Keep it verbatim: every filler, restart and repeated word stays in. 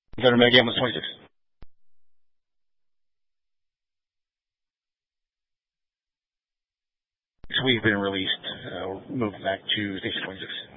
Venom Again was twenty-six. So we've been released, uh, moved back to station twenty-six.